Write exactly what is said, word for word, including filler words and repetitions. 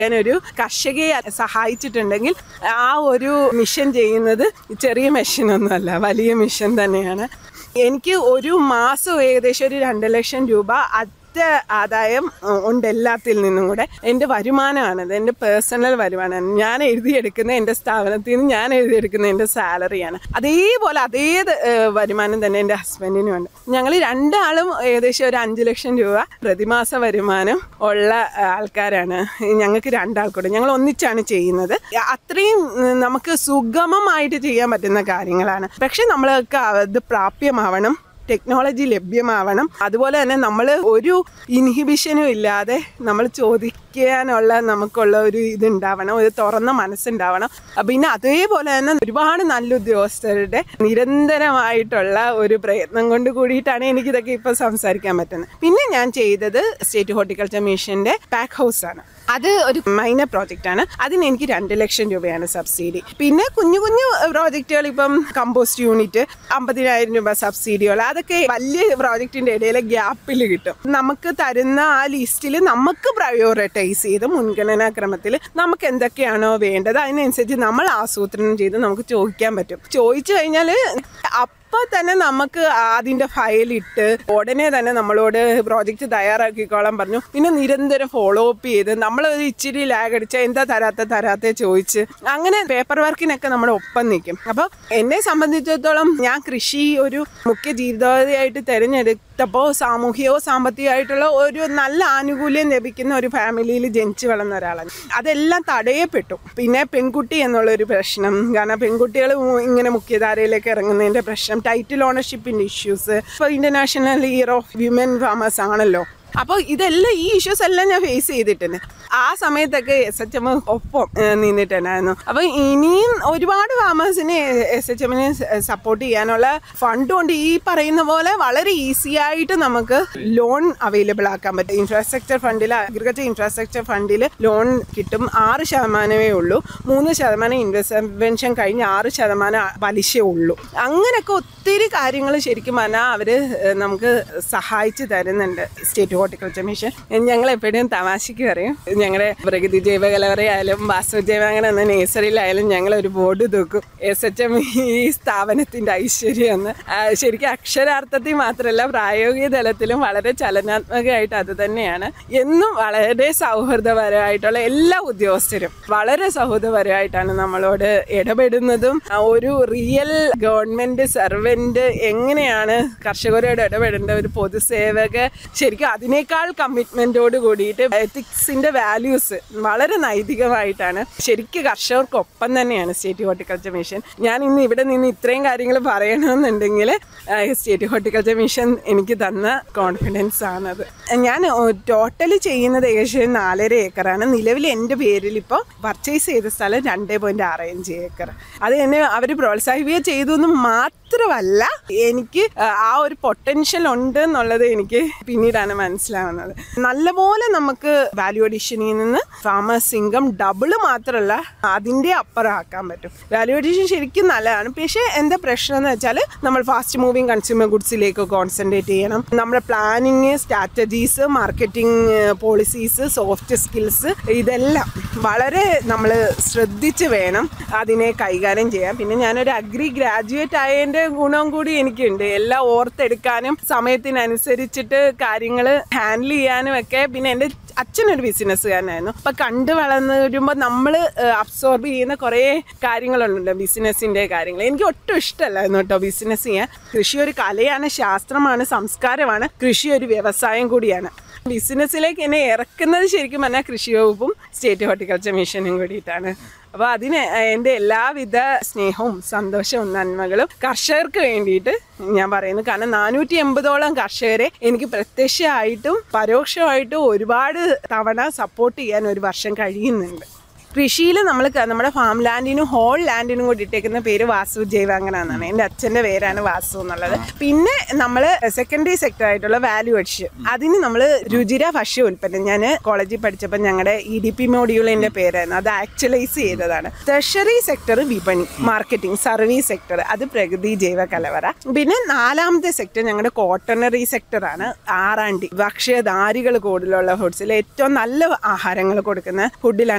ഒരു കർഷകയെ സഹായിച്ചിട്ടുണ്ടെങ്കിൽ ആ ഒരു മിഷൻ ചെയ്യുന്നത് ചെറിയ മെഷീനൊന്നുമല്ല, വലിയ മിഷൻ തന്നെയാണ്. എനിക്ക് ഒരു മാസം ഏകദേശം ഒരു രണ്ട് ലക്ഷം രൂപ ആദായം ഉണ്ട് എല്ലാത്തിൽ നിന്നും കൂടെ. എൻ്റെ വരുമാനമാണത്, എൻ്റെ പേഴ്സണൽ വരുമാനമാണ്. ഞാൻ എഴുതിയെടുക്കുന്ന എൻ്റെ സ്ഥാപനത്തിൽ നിന്ന് ഞാൻ എഴുതിയെടുക്കുന്ന എൻ്റെ സാലറിയാണ്. അതേപോലെ അതേ വരുമാനം തന്നെ എൻ്റെ ഹസ്ബൻഡിനും ഉണ്ട്. ഞങ്ങൾ രണ്ടാളും ഏകദേശം ഒരു അഞ്ച് ലക്ഷം രൂപ പ്രതിമാസ വരുമാനം ഉള്ള ആൾക്കാരാണ്. ഞങ്ങൾക്ക് രണ്ടാൾക്കൂടെ ഞങ്ങൾ ഒന്നിച്ചാണ് ചെയ്യുന്നത്. അത്രയും നമുക്ക് സുഗമമായിട്ട് ചെയ്യാൻ പറ്റുന്ന കാര്യങ്ങളാണ്. പക്ഷെ നമ്മൾക്ക് അത് പ്രാപ്യമാവണം, ടെക്നോളജി ലഭ്യമാവണം. അതുപോലെ തന്നെ നമ്മൾ ഒരു ഇൻഹിബിഷനും ഇല്ലാതെ നമ്മൾ ചോദിക്കാനുള്ള നമുക്കുള്ള ഒരു ഇതുണ്ടാവണം, ഒരു തുറന്ന മനസ്സുണ്ടാവണം. പിന്നെ അതേപോലെ തന്നെ ഒരുപാട് നല്ല ഉദ്യോഗസ്ഥരുടെ നിരന്തരമായിട്ടുള്ള ഒരു പ്രയത്നം കൊണ്ട് കൂടിയിട്ടാണ് എനിക്കിതൊക്കെ ഇപ്പോൾ സംസാരിക്കാൻ പറ്റുന്നത്. പിന്നെ ഞാൻ ചെയ്തത് സ്റ്റേറ്റ് ഹോർട്ടിക്കൾച്ചർ മിഷൻ്റെ പാക്ക് ഹൗസാണ്. അത് ഒരു മൈനർ പ്രോജക്റ്റാണ്. അതിന് എനിക്ക് രണ്ട് ലക്ഷം രൂപയാണ് സബ്സിഡി. പിന്നെ കുഞ്ഞു കുഞ്ഞു പ്രോജക്റ്റുകൾ, ഇപ്പം കമ്പോസ്റ്റ് യൂണിറ്റ് അമ്പതിനായിരം രൂപ സബ്സിഡികൾ, അതൊക്കെ വലിയ പ്രോജക്റ്റിൻ്റെ ഇടയിലെ ഗ്യാപ്പിൽ കിട്ടും. നമുക്ക് തരുന്ന ആ ലിസ്റ്റിൽ നമുക്ക് പ്രയോറിറ്റൈസ് ചെയ്ത് മുൻഗണനാ ക്രമത്തിൽ നമുക്ക് എന്തൊക്കെയാണോ വേണ്ടത് അതിനനുസരിച്ച് നമ്മൾ ആസൂത്രണം ചെയ്ത് നമുക്ക് ചോദിക്കാൻ പറ്റും. ചോദിച്ചു കഴിഞ്ഞാൽ അപ്പോൾ തന്നെ നമുക്ക് അതിൻ്റെ ഫയലിട്ട് ഉടനെ തന്നെ നമ്മളോട് പ്രോജക്റ്റ് തയ്യാറാക്കിക്കോളാൻ പറഞ്ഞു. പിന്നെ നിരന്തരം ഫോളോ അപ്പ് ചെയ്ത് നമ്മൾ ഇച്ചിരി ലാഗ് അടിച്ചാൽ എന്താ തരാത്ത തരാത്ത ചോദിച്ച് അങ്ങനെ പേപ്പർ വർക്കിനൊക്കെ നമ്മുടെ ഒപ്പം നിൽക്കും. അപ്പോൾ എന്നെ സംബന്ധിച്ചിടത്തോളം ഞാൻ കൃഷി ഒരു മുഖ്യ ജീവിതോപാധിയായിട്ട് തിരഞ്ഞെടുത്തപ്പോൾ സാമൂഹികവോ സാമ്പത്തികമായിട്ടുള്ള ഒരു നല്ല ആനുകൂല്യം ലഭിക്കുന്ന ഒരു ഫാമിലിയിൽ ജനിച്ചു വളർന്ന ഒരാളാണ്. അതെല്ലാം തടയപ്പെട്ടു. പിന്നെ പെൺകുട്ടി എന്നുള്ളൊരു പ്രശ്നം, കാരണം പെൺകുട്ടികൾ ഇങ്ങനെ മുഖ്യധാരയിലേക്ക് ഇറങ്ങുന്നതിൻ്റെ പ്രശ്നം, ടൈറ്റിൽ ഓണർഷിപ്പിൻ്റെ ഇഷ്യൂസ്, ഇപ്പോൾ international year of women farmers ആണല്ലോ. അപ്പോൾ ഇതെല്ലാം ഈ ഇഷ്യൂസ് എല്ലാം ഞാൻ ഫേസ് ചെയ്തിട്ടുണ്ട്. ആ സമയത്തൊക്കെ എസ് എച്ച് എം ഒപ്പം നിന്നിട്ടുണ്ടായിരുന്നു. അപ്പോൾ ഇനിയും ഒരുപാട് ഫാമേഴ്സിനെ എസ് എച്ച് എമ്മിനെ സപ്പോർട്ട് ചെയ്യാനുള്ള ഫണ്ട് കൊണ്ട് ഈ പറയുന്ന പോലെ വളരെ ഈസി ആയിട്ട് നമുക്ക് ലോൺ അവൈലബിൾ ആക്കാൻ പറ്റും. ഇൻഫ്രാസ്ട്രക്ചർ ഫണ്ടിൽ, അഗ്രികൾച്ചർ ഇൻഫ്രാസ്ട്രക്ചർ ഫണ്ടിൽ ലോൺ കിട്ടും. ആറ് ശതമാനമേ ഉള്ളൂ. മൂന്ന് ശതമാനം ഇൻവെസ്റ്റ്മെൻഷൻ കഴിഞ്ഞ് ആറ് ശതമാനം പലിശയേ ഉള്ളൂ. അങ്ങനെയൊക്കെ ഒത്തിരി കാര്യങ്ങൾ ശരിക്കും പറഞ്ഞാൽ അവർ നമുക്ക് സഹായിച്ചു തരുന്നുണ്ട് സ്റ്റേറ്റ് ഹോർട്ടിക്കൾച്ചർ മിഷൻ. ഞങ്ങൾ എപ്പോഴും തമാശയ്ക്ക് പറയും, ഞങ്ങളുടെ പ്രകൃതി ജൈവ കലവറയായാലും വാസ്തു ജൈവ അങ്ങനെ എന്ന നേഴ്സറിയിലായാലും ഞങ്ങളൊരു ബോർഡ് തൂക്കും, എസ് എച്ച് എം ഈ സ്ഥാപനത്തിൻ്റെ ഐശ്വര്യം എന്ന്. ശരിക്കും അക്ഷരാർത്ഥത്തിൽ മാത്രമല്ല പ്രായോഗിക തലത്തിലും വളരെ ചലനാത്മകമായിട്ട് അത് തന്നെയാണ്. എന്നും വളരെ സൗഹൃദപരമായിട്ടുള്ള എല്ലാ ഉദ്യോഗസ്ഥരും വളരെ സൗഹൃദപരമായിട്ടാണ് നമ്മളോട് ഇടപെടുന്നതും. ഒരു റിയൽ ഗവൺമെൻറ് സർവൻറ്റ് എങ്ങനെയാണ് കർഷകരോട് ഇടപെടേണ്ട ഒരു പൊതുസേവക, ശരിക്കും അതിനേക്കാൾ കമ്മിറ്റ്മെൻറ്റോട് കൂടിയിട്ട് എത്തിക്സിൻ്റെ വാല്യൂസ് വളരെ നൈതികമായിട്ടാണ്. ശരിക്കും കർഷകർക്കൊപ്പം തന്നെയാണ് സ്റ്റേറ്റ് ഹോർട്ടിക്കൾച്ചർ മിഷൻ. ഞാൻ ഇന്ന് ഇവിടെ നിന്ന് ഇത്രയും കാര്യങ്ങൾ പറയണമെന്നുണ്ടെങ്കിൽ സ്റ്റേറ്റ് ഹോർട്ടിക്കൾച്ചർ മിഷൻ എനിക്ക് തന്ന കോൺഫിഡൻസ് ആണത്. ഞാൻ ടോട്ടൽ ചെയ്യുന്നത് ഏകദേശം നാലര ഏക്കറാണ്. നിലവിൽ എൻ്റെ പേരിൽ ഇപ്പോൾ പർച്ചേസ് ചെയ്ത സ്ഥലം രണ്ട് പോയിൻറ്റ് ആറ് അഞ്ച് ഏക്കർ. അത് എന്നെ അവർ പ്രോത്സാഹിപ്പിക്കുക ചെയ്തു എന്ന് മാത്രമല്ല, എനിക്ക് ആ ഒരു പൊട്ടൻഷ്യൽ ഉണ്ട് എന്നുള്ളത് എനിക്ക് പിന്നീടാണ് മനസ്സിലാവുന്നത്. നല്ലപോലെ നമുക്ക് വാല്യൂ അഡീഷനിൽ നിന്ന് ഫാമേഴ്സ് ഇൻകം ഡബിൾ മാത്രമല്ല അതിൻ്റെ അപ്പുറം ആക്കാൻ പറ്റും. വാല്യൂ അഡീഷൻ ശരിക്കും നല്ലതാണ്. പക്ഷേ എന്താ പ്രശ്നം എന്ന് വെച്ചാൽ നമ്മൾ ഫാസ്റ്റ് മൂവിങ് കൺസ്യൂമർ ഗുഡ്സിലേക്ക് കോൺസെൻട്രേറ്റ് ചെയ്യണം. നമ്മുടെ planning, strategies, marketing policies, soft skills, ഇതെല്ലാം വളരെ നമ്മൾ ശ്രദ്ധിച്ച് വേണം അതിനെ കൈകാര്യം ചെയ്യാൻ. പിന്നെ ഞാനൊരു അഗ്രി ഗ്രാജുവേറ്റ് ആയതിൻ്റെ ഗുണം കൂടി എനിക്കുണ്ട്. എല്ലാം ഓർത്തെടുക്കാനും സമയത്തിനനുസരിച്ചിട്ട് കാര്യങ്ങൾ ഹാൻഡിൽ ചെയ്യാനും ഒക്കെ. പിന്നെ എൻ്റെ അച്ഛനൊരു ബിസിനസ്സുകാരനായിരുന്നു. അപ്പം കണ്ടു വളർന്നു വരുമ്പോൾ നമ്മൾ അബ്സോർബ് ചെയ്യുന്ന കുറേ കാര്യങ്ങളുണ്ട് ബിസിനസ്സിൻ്റെ കാര്യങ്ങൾ. എനിക്ക് ഒട്ടും ഇഷ്ടമല്ലായിരുന്നു കേട്ടോ ബിസിനസ് ചെയ്യാൻ. കൃഷി ഒരു കലയാണ്, ശാസ്ത്രമാണ്, സംസ്കാരമാണ്. കൃഷി ഒരു വ്യവസായം കൂടിയാണ്. ബിസിനസ്സിലേക്ക് എന്നെ ഇറക്കുന്നത് ശരിക്കും പറഞ്ഞാൽ കൃഷി വകുപ്പും സ്റ്റേറ്റ് ഹോർട്ടിക്കൾച്ചർ മിഷനും കൂടിയിട്ടാണ്. അപ്പോൾ അതിന് എൻ്റെ എല്ലാവിധ സ്നേഹവും സന്തോഷവും നന്മകളും കർഷകർക്ക് വേണ്ടിയിട്ട് ഞാൻ പറയുന്നു. കാരണം നാനൂറ്റി എൺപതോളം കർഷകരെ എനിക്ക് പ്രത്യക്ഷമായിട്ടും പരോക്ഷമായിട്ടും ഒരുപാട് തവണ സപ്പോർട്ട് ചെയ്യാൻ ഒരു വർഷം കഴിയുന്നുണ്ട്. കൃഷിയിൽ നമ്മൾ നമ്മുടെ ഫാം ലാൻഡിനും ഹോൾ ലാൻഡിനും കൂടി ഇട്ടേക്കുന്ന പേര് വാസു ജൈവാങ്കന എന്നാണ്. എൻ്റെ അച്ഛൻ്റെ പേരാണ് വാസു എന്നുള്ളത്. പിന്നെ നമ്മൾ സെക്കൻഡറി സെക്ടർ ആയിട്ടുള്ള വാല്യൂ അഡിഷൻ, അതിന് നമ്മൾ രുചിര ഭക്ഷ്യ ഉൽപ്പന്നം, ഞാൻ കോളേജിൽ പഠിച്ചപ്പോൾ ഞങ്ങളുടെ ഇ ഡി പി മോഡ്യൂളിൻ്റെ പേരായിരുന്നു, അത് ആക്ച്വലൈസ് ചെയ്തതാണ്. ടെർഷറി സെക്ടർ വിപണി, മാർക്കറ്റിംഗ്, സർവീസ് സെക്ടർ, അത് പ്രകൃതി ജൈവ കലവറ. പിന്നെ നാലാമത്തെ സെക്ടർ ഞങ്ങളുടെ കോട്ടണറി സെക്ടറാണ്. ആറാണ്ടി ഭക്ഷ്യധാരികൾ കൂടുതലുള്ള ഫുഡ്സിൽ ഏറ്റവും നല്ല ആഹാരങ്ങൾ കൊടുക്കുന്ന ഫുഡിലാണ്